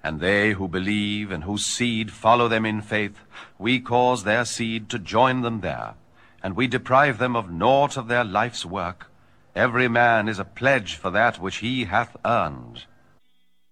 And they who believe and whose seed follow them in faith, we cause their seed to join them there, and we deprive them of naught of their life's work. Every man is a pledge for that which he hath earned.